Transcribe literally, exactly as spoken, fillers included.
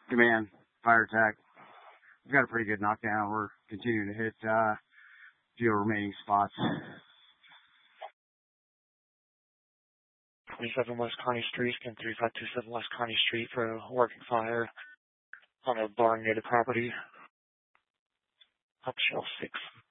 Command, fire attack. We've got a pretty good knockdown. We're continuing to hit uh, a few remaining spots. twenty-seven West Kearney Street and three five two seven West Kearney Street for a working fire on a barn near the property. Up shelf six.